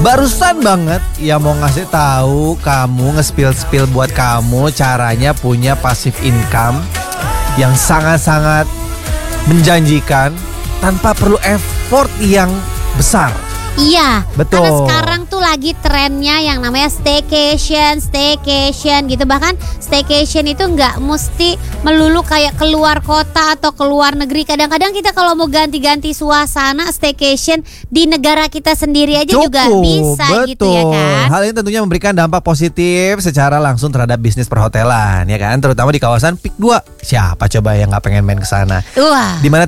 Barusan banget ya mau ngasih tahu kamu, nge-spill buat kamu caranya punya passive income yang sangat-sangat menjanjikan tanpa perlu effort yang besar. Iya, betul. Karena sekarang tuh lagi trennya yang namanya staycation gitu. Bahkan staycation itu nggak mesti melulu kayak keluar kota atau keluar negeri. Kadang-kadang kita kalau mau ganti-ganti suasana staycation di negara kita sendiri aja juga bisa. Betul. Gitu ya kan. Hal ini tentunya memberikan dampak positif secara langsung terhadap bisnis perhotelan ya kan, terutama di kawasan Peak 2. Siapa coba yang nggak pengen main ke sana? Wah. Di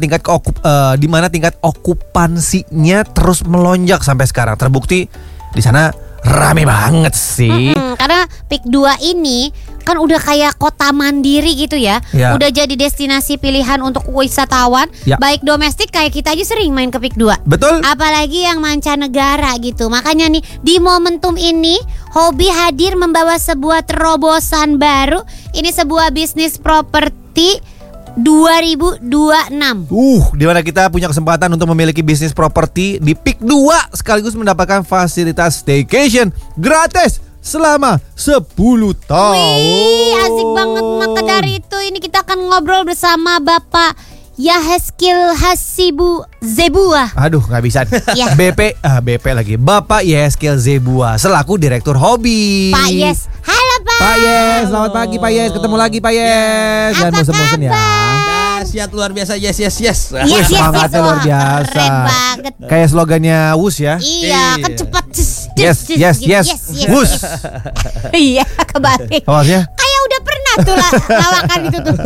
mana tingkat okupansinya terus melonjak sampai sekarang. Terbukti di sana rame banget sih. Karena Peak 2 ini kan udah kayak kota mandiri gitu ya. Udah jadi destinasi pilihan untuk wisatawan, baik domestik kayak kita aja sering main ke Peak 2. Betul. Apalagi yang mancanegara gitu. Makanya nih di momentum ini Hobi hadir membawa sebuah terobosan baru. Ini sebuah bisnis properti 2026. Di mana kita punya kesempatan untuk memiliki bisnis properti di Peak 2 sekaligus mendapatkan fasilitas staycation gratis selama 10 tahun. Wih, asik banget. Maka dari itu ini kita akan ngobrol bersama Bapak Yehezkiel Hasibu Zebua. Aduh, nggak bisa. BP lagi. Bapak Yehezkiel Zebua selaku Direktur Hobi. Pak Yes. Halo Pak. Pak Yes, selamat pagi Pak Yes. Ketemu lagi Pak Yes. Jangan bosan-bosan ya. Dahsyat luar biasa. Yes. Semangatnya luar biasa. Keren banget. Kayak slogannya Wus ya. Iya, kan cepat. Yes. Wus. Iya, kebalik. Maksudnya? Kayak udah pernah tuh lawakan itu tuh.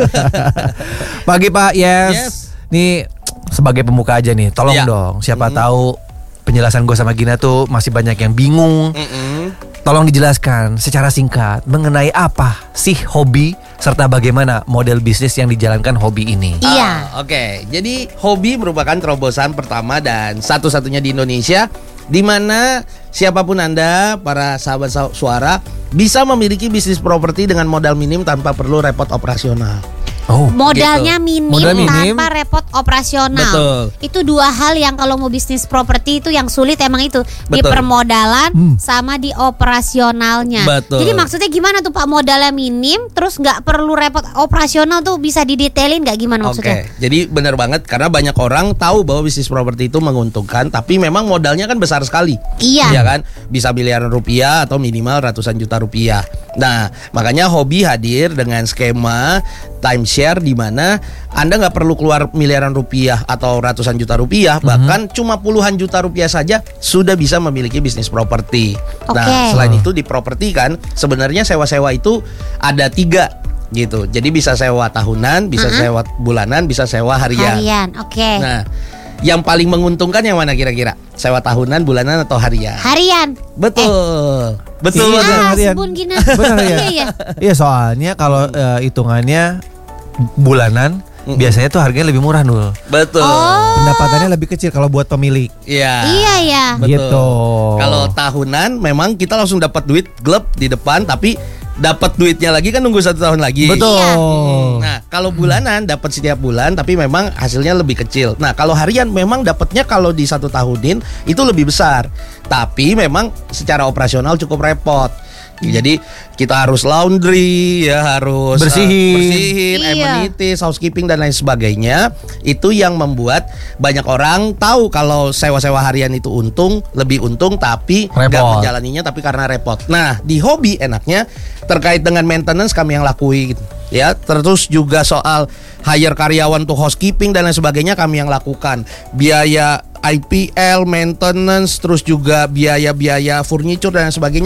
Pagi Pak Yes. Nih sebagai pemuka aja nih, tolong dong. Siapa tahu penjelasan gue sama Gina tuh masih banyak yang bingung. Tolong dijelaskan secara singkat mengenai apa sih hobi serta bagaimana model bisnis yang dijalankan hobi ini. Iya. Oke. Jadi hobi merupakan terobosan pertama dan satu-satunya di Indonesia di mana siapapun Anda, para sahabat suara, bisa memiliki bisnis properti dengan modal minim tanpa perlu repot operasional. Modalnya gitu. minim tanpa repot operasional. Betul. Itu dua hal yang kalau mau bisnis properti itu yang sulit emang itu. Di Betul. permodalan sama di operasionalnya. Betul. Jadi maksudnya gimana tuh Pak, modalnya minim terus gak perlu repot operasional tuh, bisa didetailin gak gimana maksudnya? Oke, jadi benar banget karena banyak orang tahu bahwa bisnis properti itu menguntungkan, tapi memang modalnya kan besar sekali. Iya. Ya kan? Bisa miliaran rupiah atau minimal ratusan juta rupiah. Nah, makanya Hobi hadir dengan skema timeshare di mana Anda nggak perlu keluar miliaran rupiah atau ratusan juta rupiah, bahkan cuma puluhan juta rupiah saja sudah bisa memiliki bisnis properti. Nah, selain itu di properti kan sebenarnya sewa-sewa itu ada 3 gitu. Jadi bisa sewa tahunan, bisa sewa bulanan, bisa sewa harian. Nah, yang paling menguntungkan yang mana kira-kira? Sewa tahunan, bulanan, atau harian? Harian. Betul. Betul harian. Benar ya. Iya, soalnya kalau hitungannya bulanan biasanya tuh harganya lebih murah Nul. Betul. Pendapatannya lebih kecil kalau buat pemilik. Iya. Betul. Gitu. Kalau tahunan memang kita langsung dapat duit gleb di depan, tapi dapat duitnya lagi kan nunggu 1 tahun lagi. Betul. Nah, kalau bulanan dapat setiap bulan tapi memang hasilnya lebih kecil. Nah, kalau harian memang dapatnya kalau di 1 tahunin itu lebih besar. Tapi memang secara operasional cukup repot. Jadi kita harus laundry, ya harus bersihin, amenities, housekeeping dan lain sebagainya. Itu yang membuat banyak orang tahu kalau sewa-sewa harian itu lebih untung, tapi nggak menjalaninya tapi karena repot. Nah, di Hobi enaknya terkait dengan maintenance kami yang lakuin. Ya, terus juga soal hire karyawan untuk housekeeping dan lain sebagainya kami yang lakukan. Biaya IPL, maintenance, terus juga biaya-biaya furniture dan lain sebagainya